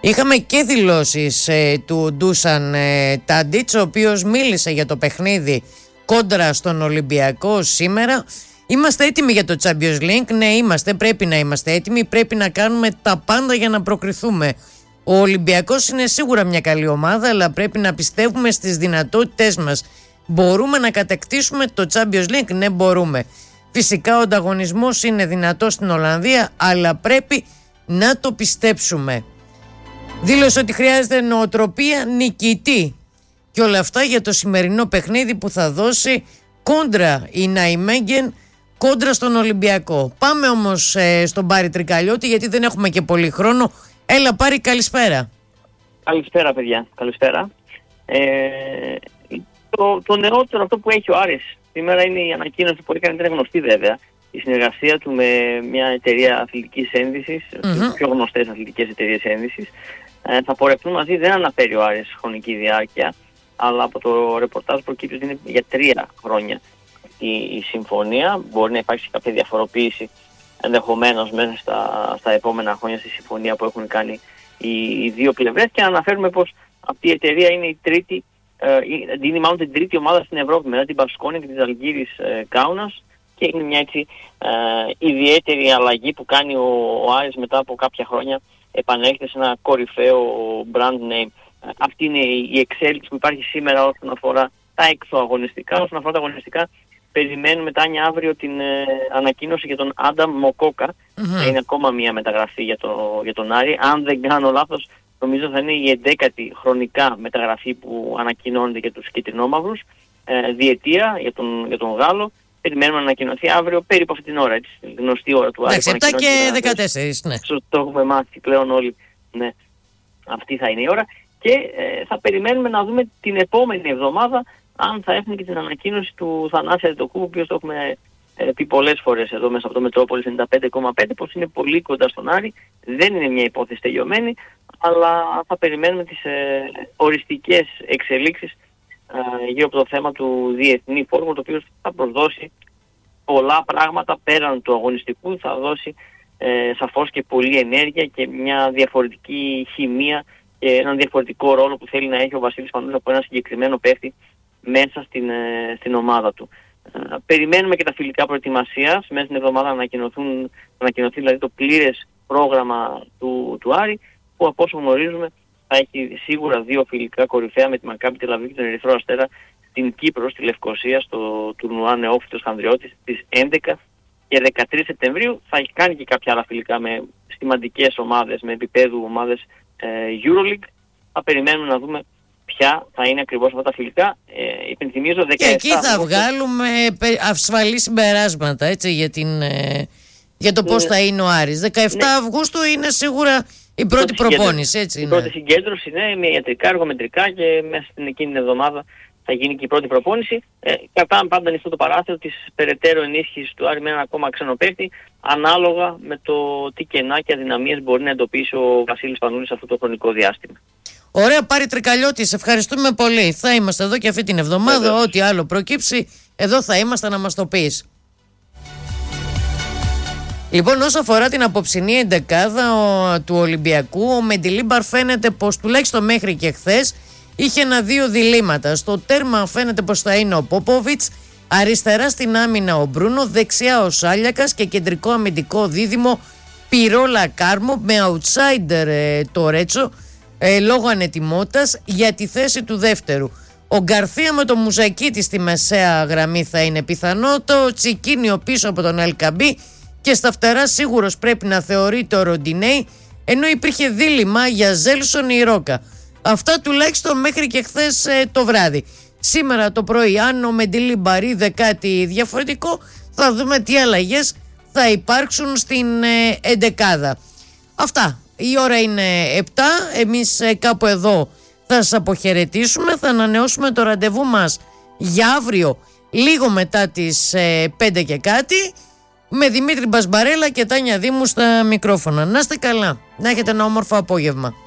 Είχαμε και δηλώσεις του Ντούσαν Τάντιτς, ο οποίος μίλησε για το παιχνίδι κόντρα στον Ολυμπιακό σήμερα. Είμαστε έτοιμοι για το Champions League. Ναι, πρέπει να είμαστε έτοιμοι. Πρέπει να κάνουμε τα πάντα για να προκριθούμε. Ο Ολυμπιακός είναι σίγουρα μια καλή ομάδα, αλλά πρέπει να πιστεύουμε στις δυνατότητές μας. Μπορούμε να κατακτήσουμε το Champions League? Ναι, μπορούμε. Φυσικά ο ανταγωνισμός είναι δυνατός στην Ολλανδία, αλλά πρέπει να το πιστέψουμε. Δήλωσε ότι χρειάζεται νοοτροπία νικητή. Και όλα αυτά για το σημερινό παιχνίδι που θα δώσει κόντρα η Ναϊμέγγεν, κόντρα στον Ολυμπιακό. Πάμε όμως στον Πάρη Τρικαλιώτη, γιατί δεν έχουμε και πολύ χρόνο. Έλα Πάρη, καλησπέρα. Καλησπέρα παιδιά, καλησπέρα. Το νεότερο αυτό που έχει ο Άρης σήμερα είναι η ανακοίνωση που έκανε, δεν είναι γνωστή βέβαια, η συνεργασία του με μια εταιρεία αθλητικής ένδυσης, πιο γνωστές αθλητικές εταιρείες ένδυσης. Θα πορευτούν μαζί, δεν αναφέρει ο Άρης χρονική διάρκεια, αλλά από το ρεπορτάζ προκύπτει ότι είναι για 3 χρόνια η συμφωνία. Μπορεί να υπάρξει κάποια διαφοροποίηση ενδεχομένως μέσα στα επόμενα χρόνια στη συμφωνία που έχουν κάνει οι δύο πλευρές, και να αναφέρουμε πως αυτή η εταιρεία είναι είναι μάλλον την τρίτη ομάδα στην Ευρώπη μετά την Μπασκόνια και της Αλγύρης Κάουνας, και είναι μια έτσι ιδιαίτερη αλλαγή που κάνει ο Άρης μετά από κάποια χρόνια, επανέρχεται σε ένα κορυφαίο brand name. Αυτή είναι η εξέλιξη που υπάρχει σήμερα όσον αφορά τα εξωαγωνιστικά. Όσον αφορά τα αγωνιστικά, περιμένουμε Τάνια αύριο την ανακοίνωση για τον Άνταμ Μοκόκα. Είναι ακόμα μια μεταγραφή για τον Άρη. Αν δεν κάνω λάθος, νομίζω θα είναι η 11η χρονικά μεταγραφή που ανακοινώνεται για τους κίτρινόμαυρους. Διετία για τον Γάλλο. Περιμένουμε να ανακοινωθεί αύριο περίπου αυτή την ώρα, έτσι, γνωστή ώρα του Άρη. 7 και 14, ναι. Το έχουμε μάθει πλέον όλοι. Ναι, αυτή θα είναι η ώρα. Και θα περιμένουμε να δούμε την επόμενη εβδομάδα αν θα έχουμε και την ανακοίνωση του Θανάση Αντετοκούμπου, ο οποίος το έχουμε πει πολλές φορές εδώ μέσα από το Μετρόπολης 95,5, πως είναι πολύ κοντά στον Άρη. Δεν είναι μια υπόθεση τελειωμένη, αλλά θα περιμένουμε τις οριστικές εξελίξεις γύρω από το θέμα του διεθνή φόρμου, το οποίο θα προσδώσει πολλά πράγματα πέραν του αγωνιστικού. Θα δώσει σαφώς και πολλή ενέργεια και μια διαφορετική χημεία και έναν διαφορετικό ρόλο που θέλει να έχει ο Βασίλης Πανούλης από ένα συγκεκριμένο παίχτη μέσα στην ομάδα του. Περιμένουμε και τα φιλικά προετοιμασίας. Μέσα στην εβδομάδα να ανακοινωθεί δηλαδή το πλήρες πρόγραμμα του Άρη, που από όσο γνωρίζουμε θα έχει σίγουρα 2 φιλικά κορυφαία με τη Μακάμπι Τελαβίβ και τον Ερυθρό Αστέρα στην Κύπρο, στη Λευκοσία, στο τουρνουά Νεόφυτος Χανδριώτης στις 11 και 13 Σεπτεμβρίου. Θα έχει κάνει και κάποια άλλα φιλικά με σημαντικές ομάδες, με επίπεδου ομάδες EuroLeague. Θα περιμένουμε να δούμε ποια θα είναι ακριβώς αυτά τα φιλικά. Υπενθυμίζω 17. Και εκεί θα βγάλουμε ασφαλή συμπεράσματα, έτσι, για το πώς θα είναι ο Άρης. 17 Αυγούστου είναι σίγουρα η πρώτη προπόνηση, έτσι. Η πρώτη συγκέντρωση είναι με ιατρικά, αργομετρικά, και μέσα στην εκείνη την εβδομάδα θα γίνει και η πρώτη προπόνηση. Κρατάμε πάντα ανοιχτό το παράθυρο της περαιτέρω ενίσχυσης του Άρη με έναν ακόμα ξένο παίκτη, ανάλογα με το τι κενά και αδυναμίες μπορεί να εντοπίσει ο Βασίλης Πανούλης αυτό το χρονικό διάστημα. Ωραία Πάρη Τρικαλιώτη, σε ευχαριστούμε πολύ. Θα είμαστε εδώ και αυτή την εβδομάδα. Ό,τι άλλο προκύψει, εδώ θα είμαστε να μας το πεις. Λοιπόν, όσο αφορά την απόψινή εντεκάδα του Ολυμπιακού, ο Μεντιλίμπαρ φαίνεται πως τουλάχιστον μέχρι και χθες είχε 1-2 διλήμματα. Στο τέρμα φαίνεται πως θα είναι ο Πόποβιτς, αριστερά στην άμυνα ο Μπρούνο, δεξιά ο Σάλιακας και κεντρικό αμυντικό δίδυμο Πιρόλα Κάρμο, με outsider το Ρέτσο λόγω ανετοιμότητας για τη θέση του δεύτερου. Ο Γκαρθία με το Μουζακίτη στη μεσαία γραμμή θα είναι πιθανό, το Τσικίνιο πίσω από τον Ελκαμπή, και στα φτερά σίγουρος πρέπει να θεωρείται ο Ροντινέι, ενώ υπήρχε δίλημμα για Ζέλσον ή Ρόκα. Αυτά τουλάχιστον μέχρι και χθες το βράδυ. Σήμερα το πρωί, αν ο Μεντιλίμπαρ είδε κάτι διαφορετικό, θα δούμε τι αλλαγές θα υπάρξουν στην εντεκάδα. Αυτά. Η ώρα είναι 7. Εμείς κάπου εδώ θα σας αποχαιρετήσουμε. Θα ανανεώσουμε το ραντεβού μας για αύριο λίγο μετά τις 5 και κάτι, με Δημήτρη Μπασμπαρέλα και Τάνια Δήμου στα μικρόφωνα. Να είστε καλά. Να έχετε ένα όμορφο απόγευμα.